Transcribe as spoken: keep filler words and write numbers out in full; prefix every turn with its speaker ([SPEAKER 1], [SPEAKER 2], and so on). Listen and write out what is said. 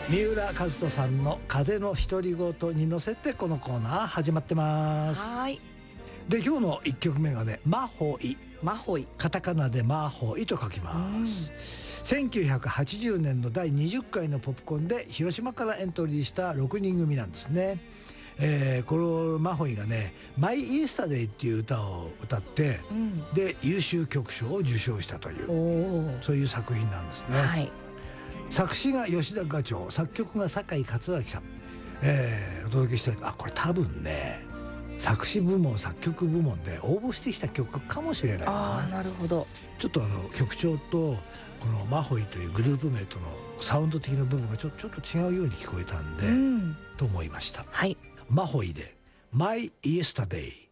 [SPEAKER 1] 三浦和人さんの風の独り言に乗せてこのコーナー始まってます。
[SPEAKER 2] はい。
[SPEAKER 1] で今日のいっきょくめがねマホイ、
[SPEAKER 2] マホイ、
[SPEAKER 1] カタカナでマホイと書きます。せんきゅうひゃくはちじゅうねんのだいにじゅっかいのポップコンで広島からエントリーしたろくにん組なんですね。えー、このマホイがね「マイ・イースターデイ」っていう歌を歌って、うん、で優秀曲賞を受賞したというそういう作品なんですね。はい、作詞が吉田雅長、作曲が酒井勝明さん、えー、お届けしたい。あこれ多分ね作詞部門作曲部門で応募してきた曲かもしれないな。
[SPEAKER 2] あなるほど。
[SPEAKER 1] ちょっとあの曲調とこのマホイというグループ名とのサウンド的な部分がちょ、ちょっと違うように聞こえたんで、うん、と思いました。
[SPEAKER 2] はい、
[SPEAKER 1] マホイで My Yesterday。